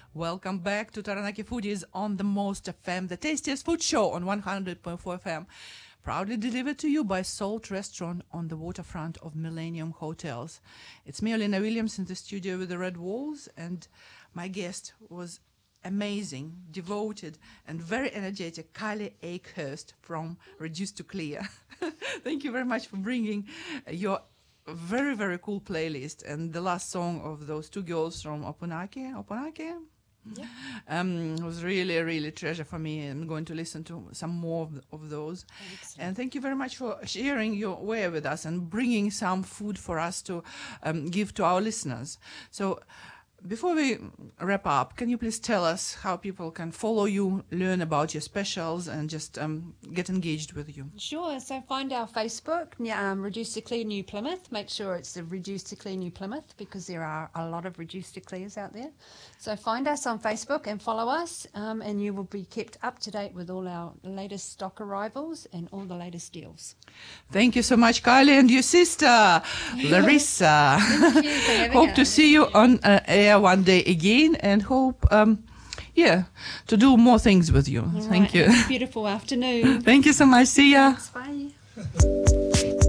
Welcome back to Taranaki Foodies on the Most FM, the tastiest food show on 100.4 FM. Proudly delivered to you by Salt Restaurant on the waterfront of Millennium Hotels. It's me, Olena Williams, in the studio with the red walls, and my guest was amazing, devoted, and very energetic Kylie Akehurst from Reduced to Clear. Thank you very much for bringing your very, very cool playlist and the last song of those two girls from Opunake. Yeah. Was really a really treasure for me. I'm going to listen to some more of those. And thank you very much for sharing your way with us and bringing some food for us to give to our listeners. So before we wrap up, can you please tell us how people can follow you, learn about your specials, and just get engaged with you? Sure. So find our Facebook, Reduced to Clear New Plymouth. Make sure it's the Reduced to Clear New Plymouth because there are a lot of Reduced to Clears out there. So find us on Facebook and follow us, and you will be kept up to date with all our latest stock arrivals and all the latest deals. Thank you so much, Kylie, and your sister, Larissa. Thank you for having Hope us. to see you on air one day again, and hope, to do more things with you. All Thank right, you. have a beautiful afternoon. Thank you so much. See ya. Thanks, bye.